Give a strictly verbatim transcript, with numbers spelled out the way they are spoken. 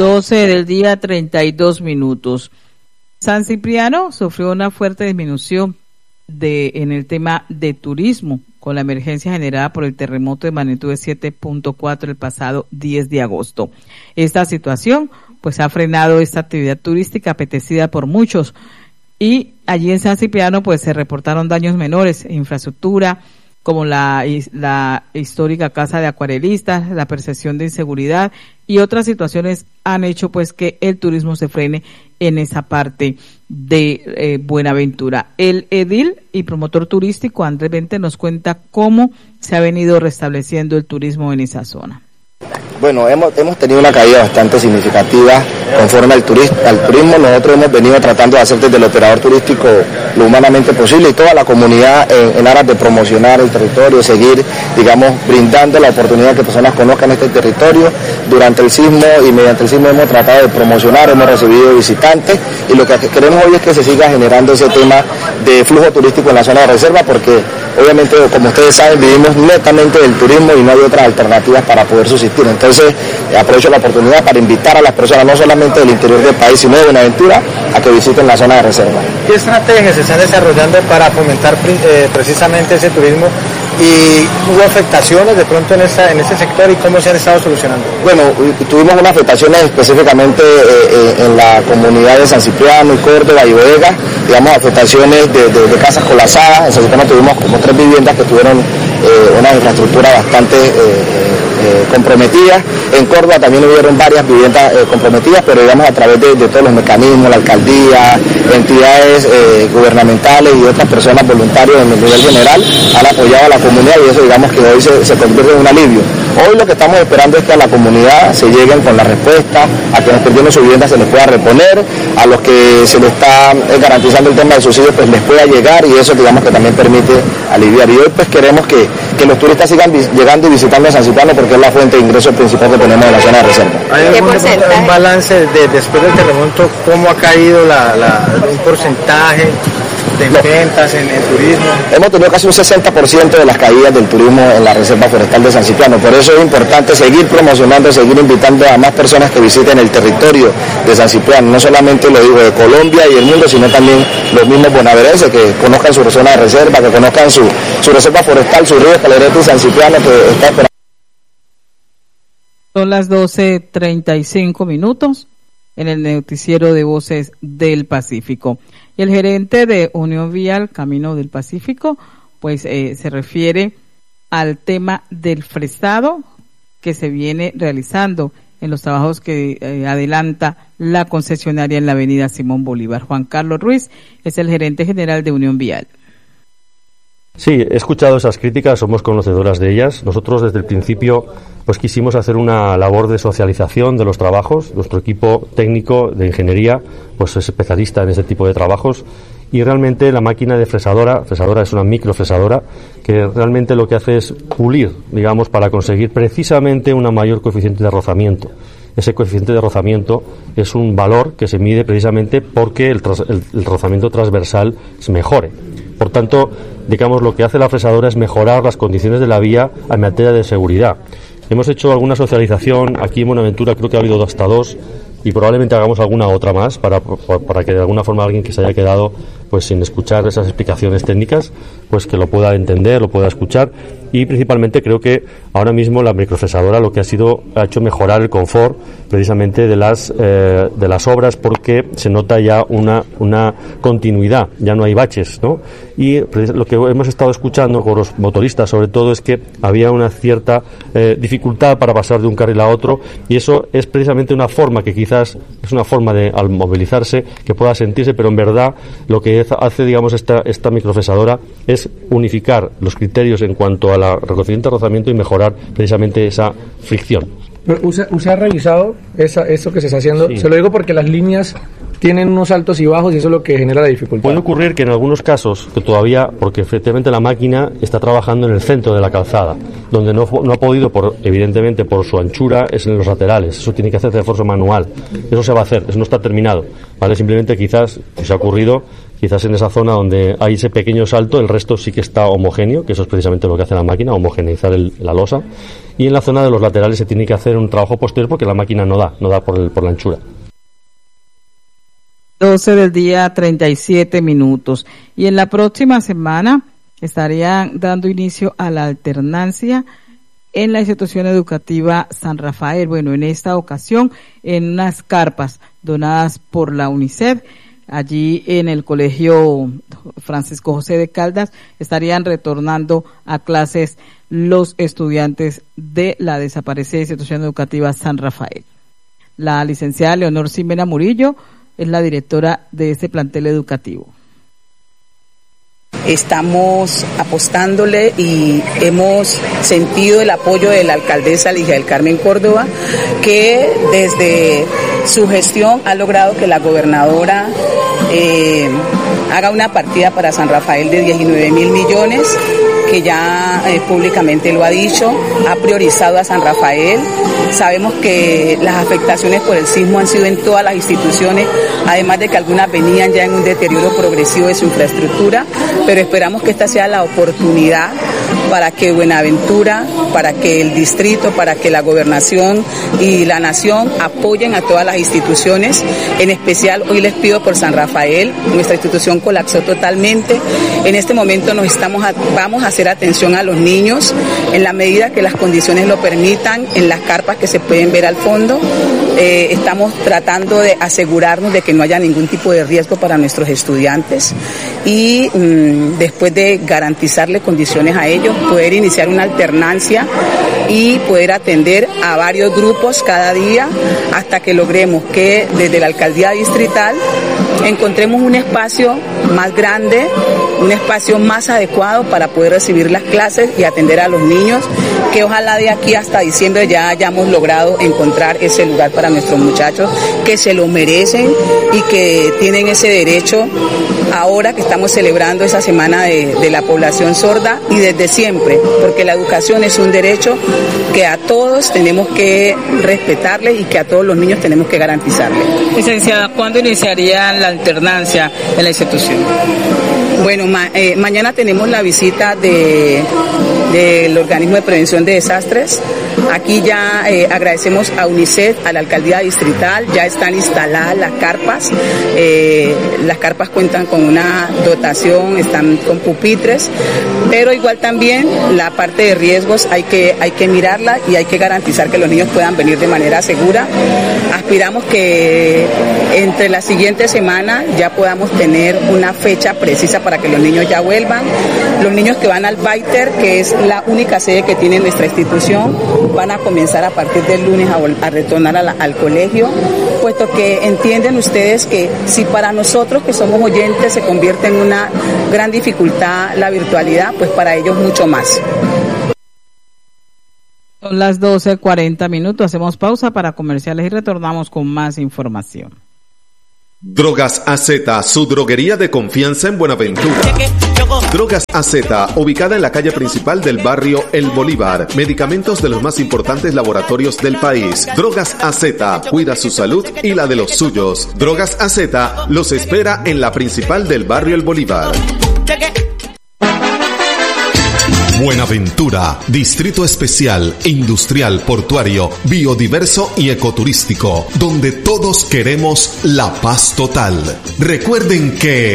doce del día, treinta y dos minutos. San Cipriano sufrió una fuerte disminución de en el tema de turismo con la emergencia generada por el terremoto de magnitud de siete punto cuatro el pasado diez de agosto. Esta situación pues ha frenado esta actividad turística apetecida por muchos, y allí en San Cipriano pues se reportaron daños menores en infraestructura, como la, la histórica casa de acuarelistas, la percepción de inseguridad y otras situaciones han hecho pues que el turismo se frene en esa parte de eh, Buenaventura. El edil y promotor turístico Andrés Vente nos cuenta cómo se ha venido restableciendo el turismo en esa zona. Bueno, hemos, hemos tenido una caída bastante significativa conforme al, turista, al turismo. Nosotros hemos venido tratando de hacer desde el operador turístico lo humanamente posible y toda la comunidad en, en aras de promocionar el territorio, seguir, digamos, brindando la oportunidad que personas conozcan este territorio. Durante el sismo y mediante el sismo hemos tratado de promocionar, hemos recibido visitantes y lo que queremos hoy es que se siga generando ese tema de flujo turístico en la zona de reserva, porque obviamente, como ustedes saben, vivimos netamente del turismo y no hay otras alternativas para poder subsistir. Entonces, aprovecho la oportunidad para invitar a las personas, no solamente del interior del país, sino de Buenaventura, a que visiten la zona de reserva. ¿Qué estrategias se están desarrollando para fomentar eh, precisamente ese turismo? ¿Y hubo afectaciones de pronto en, esa, en ese sector y cómo se han estado solucionando? Bueno, tuvimos unas afectaciones específicamente eh, en la comunidad de San Cipriano y Córdoba y Bodega, digamos afectaciones de, de, de casas colapsadas. En San Cipriano tuvimos como tres viviendas que tuvieron eh, una infraestructura bastante eh, eh, comprometidas. En Córdoba también hubieron varias viviendas eh, comprometidas, pero digamos a través de, de todos los mecanismos, la alcaldía, entidades eh, gubernamentales y otras personas voluntarias en el nivel general han apoyado a la comunidad, y eso digamos que hoy se, se convierte en un alivio. Hoy lo que estamos esperando es que a la comunidad se lleguen con la respuesta, a que nos perdieron su vivienda se les pueda reponer, a los que se les está eh, garantizando el tema del subsidio pues les pueda llegar, y eso digamos que también permite aliviar. Y hoy pues queremos que, que los turistas sigan vis- llegando y visitando a San Cipriano, porque es la fuente de ingreso principal que tenemos en la zona de reserva. ¿Hay algún un balance de, después del terremoto, cómo ha caído la, la, un porcentaje de ventas en el turismo? Hemos tenido casi un sesenta por ciento de las caídas del turismo en la Reserva Forestal de San Cipriano. Por eso es importante seguir promocionando, seguir invitando a más personas que visiten el territorio de San Cipriano. No solamente lo digo de Colombia y el mundo, sino también los mismos bonaverenses que conozcan su zona de reserva, que conozcan su, su reserva forestal, su río Escalerete y San Cipriano, que está esperando. Son las doce treinta y cinco minutos en el noticiero de Voces del Pacífico. Y el gerente de Unión Vial Camino del Pacífico, pues eh, se refiere al tema del fresado que se viene realizando en los trabajos que eh, adelanta la concesionaria en la avenida Simón Bolívar. Juan Carlos Ruiz es el gerente general de Unión Vial. Sí, he escuchado esas críticas, somos conocedoras de ellas. Nosotros desde el principio pues quisimos hacer una labor de socialización de los trabajos. Nuestro equipo técnico de ingeniería pues es especialista en este tipo de trabajos, y realmente la máquina de fresadora, fresadora es una microfresadora que realmente lo que hace es pulir, digamos, para conseguir precisamente una mayor coeficiente de rozamiento. Ese coeficiente de rozamiento es un valor que se mide precisamente porque el, tras, el, el rozamiento transversal se mejore. Por tanto, digamos, lo que hace la fresadora es mejorar las condiciones de la vía en materia de seguridad. Hemos hecho alguna socialización aquí en Buenaventura, creo que ha habido hasta dos, y probablemente hagamos alguna otra más para, para que de alguna forma alguien que se haya quedado pues sin escuchar esas explicaciones técnicas pues que lo pueda entender, lo pueda escuchar. Y principalmente creo que ahora mismo la microfresadora lo que ha sido ha hecho mejorar el confort precisamente de las eh, de las obras, porque se nota ya una una continuidad, ya no hay baches, ¿no? Y lo que hemos estado escuchando con los motoristas sobre todo es que había una cierta eh, dificultad para pasar de un carril a otro, y eso es precisamente una forma que quizás es una forma de al movilizarse que pueda sentirse, pero en verdad lo que hace, digamos, esta esta microfresadora es unificar los criterios en cuanto a la reconocimiento de rozamiento y mejorar precisamente esa fricción. ¿Usted, usted ha revisado esa, eso que se está haciendo? Sí. Se lo digo porque las líneas tienen unos altos y bajos y eso es lo que genera la dificultad. Puede ocurrir que en algunos casos, que todavía, porque efectivamente la máquina está trabajando en el centro de la calzada, donde no, no ha podido, por evidentemente por su anchura, es en los laterales. Eso tiene que hacerse de forma manual. Eso se va a hacer, eso no está terminado, ¿vale? Simplemente quizás, si se ha ocurrido, Quizás en esa zona donde hay ese pequeño salto, el resto sí que está homogéneo, que eso es precisamente lo que hace la máquina, homogeneizar el, la losa. Y en la zona de los laterales se tiene que hacer un trabajo posterior porque la máquina no da, no da por, el, por la anchura. doce del día, treinta y siete minutos. Y en la próxima semana estarían dando inicio a la alternancia en la institución educativa San Rafael. Bueno, en esta ocasión en unas carpas donadas por la UNICEF. Allí en el Colegio Francisco José de Caldas estarían retornando a clases los estudiantes de la desaparecida institución educativa San Rafael. La licenciada Leonor Ximena Murillo es la directora de este plantel educativo. Estamos apostándole y hemos sentido el apoyo de la alcaldesa Ligia del Carmen Córdoba, que desde su gestión ha logrado que la gobernadora eh, haga una partida para San Rafael de diecinueve mil millones, que ya eh, públicamente lo ha dicho, ha priorizado a San Rafael. Sabemos que las afectaciones por el sismo han sido en todas las instituciones, además de que algunas venían ya en un deterioro progresivo de su infraestructura, pero esperamos que esta sea la oportunidad para que Buenaventura, para que el distrito, para que la gobernación y la nación apoyen a todas las instituciones. En especial hoy les pido por San Rafael, nuestra institución colapsó totalmente. En este momento nos estamos a, vamos a hacer atención a los niños en la medida que las condiciones lo permitan, en las carpas que se pueden ver al fondo. Eh, estamos tratando de asegurarnos de que no haya ningún tipo de riesgo para nuestros estudiantes y mmm, después de garantizarle condiciones a ellos, poder iniciar una alternancia y poder atender a varios grupos cada día hasta que logremos que desde la alcaldía distrital encontremos un espacio más grande, un espacio más adecuado para poder recibir las clases y atender a los niños, que ojalá de aquí hasta diciembre ya hayamos logrado encontrar ese lugar para nuestros muchachos que se lo merecen y que tienen ese derecho ahora que estamos celebrando esa semana de, de la población sorda y desde siempre, porque la educación es un derecho que a todos tenemos que respetarle y que a todos los niños tenemos que garantizarle. Licenciada, ¿cuándo iniciaría la alternancia en la institución? Bueno, ma, eh, mañana tenemos la visita de del organismo de prevención de desastres. Aquí ya eh, agradecemos a UNICEF, a la alcaldía distrital, ya están instaladas las carpas. Eh, las carpas cuentan con una dotación, están con pupitres, pero igual también la parte de riesgos hay que, hay que mirarla y hay que garantizar que los niños puedan venir de manera segura. Aspiramos que entre la siguiente semana ya podamos tener una fecha precisa para que los niños ya vuelvan. Los niños que van al Baiter, que es la única sede que tiene nuestra institución, van a comenzar a partir del lunes a, a retornar a la, al colegio, puesto que entienden ustedes que si para nosotros que somos oyentes se convierte en una gran dificultad la virtualidad, pues para ellos mucho más. Son las doce cuarenta minutos, hacemos pausa para comerciales y retornamos con más información. Drogas A Z, su droguería de confianza en Buenaventura. Drogas A Z, ubicada en la calle principal del barrio El Bolívar. Medicamentos de los más importantes laboratorios del país. Drogas A Z, cuida su salud y la de los suyos. Drogas A Z los espera en la principal del barrio El Bolívar. Buenaventura, distrito especial, industrial, portuario, biodiverso y ecoturístico, donde todos queremos la paz total. Recuerden que